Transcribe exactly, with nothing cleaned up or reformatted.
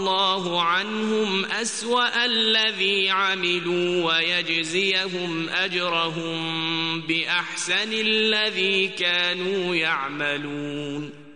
الله عنهم أسوأ الذي عملوا ويجزيهم أجرهم بأحسن الذي كانوا يعملون.